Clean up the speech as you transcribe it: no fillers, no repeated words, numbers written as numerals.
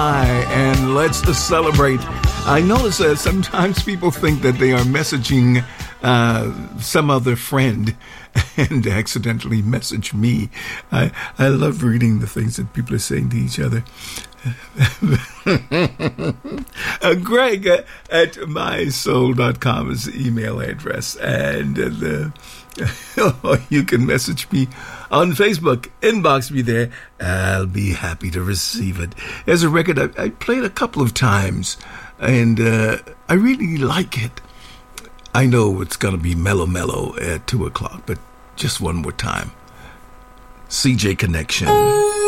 And let's celebrate. I notice that sometimes people think that they are messaging some other friend and accidentally message me. I love reading the things that people are saying to each other. Greg at mysoul.com is the email address, and you can message me on Facebook. Inbox me there. I'll be happy to receive it. There's a record I played a couple of times, and I really like it. I know it's going to be mellow at 2 o'clock, but just one more time. CJ Connection.